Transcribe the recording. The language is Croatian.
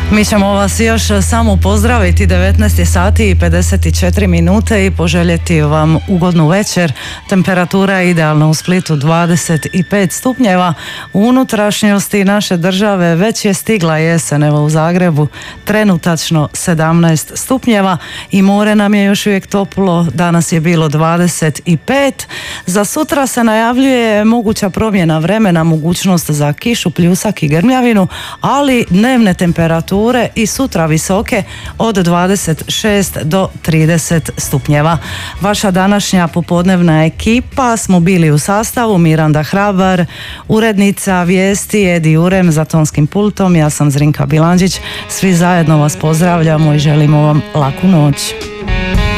Mi ćemo vas još samo pozdraviti, 19 sati i 54 minute i poželjeti vam ugodnu večer. Temperatura je idealna u Splitu 25 stupnjeva. U unutrašnjosti naše države već je stigla jesen, evo u Zagrebu trenutačno 17 stupnjeva i more nam je još uvijek toplo, danas je bilo 25. Za sutra se najavljuje moguća promjena vremena, mogućnost za kišu, pljusak i grmljavinu, ali dnevne temperature i sutra visoke od 26 do 30 stupnjeva. Vaša današnja popodnevna ekipa smo bili u sastavu Miranda Hrabar, urednica vijesti Edi Urem, za tonskim pultom ja sam Zrinka Bilandžić. Svi zajedno vas pozdravljamo i želimo vam laku noć.